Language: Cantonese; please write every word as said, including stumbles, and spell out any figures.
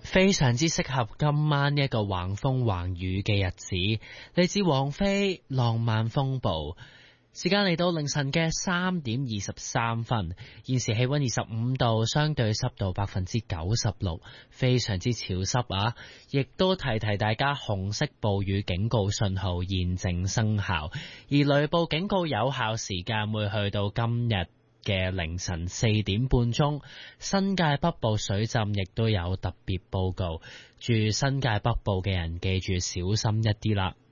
非常之適合今晚一個橫風橫雨嘅日子。嚟自王菲浪漫風暴。時間嚟到凌晨嘅三點二十三分，現時氣溫二十五度，相對濕度百分之九十六，非常之潮濕啊！亦都提提大家，紅色暴雨警告信號現正生效，而雷暴警告有效時間會去到今日嘅凌晨四點半鐘。新界北部水浸亦都有特別報告，住新界北部嘅人記住小心一啲啦。